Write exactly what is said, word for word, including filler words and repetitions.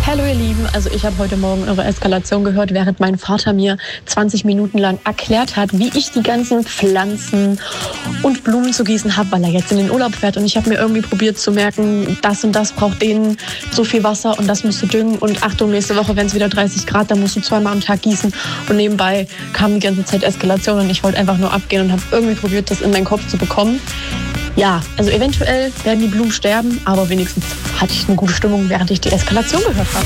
Hallo ihr Lieben, also ich habe heute Morgen eure Eskalation gehört, während mein Vater mir zwanzig Minuten lang erklärt hat, wie ich die ganzen Pflanzen und Blumen zu gießen habe, weil er jetzt in den Urlaub fährt. Und ich habe mir irgendwie probiert zu merken, das und das braucht denen so viel Wasser und das musst du düngen. Und Achtung, nächste Woche, wenn es wieder dreißig Grad, dann musst du zweimal am Tag gießen. Und nebenbei kam die ganze Zeit Eskalation und ich wollte einfach nur abgehen und habe irgendwie probiert, das in meinen Kopf zu bekommen. Ja, also eventuell werden die Blumen sterben, aber wenigstens hatte ich eine gute Stimmung, während ich die Eskalation gehört habe.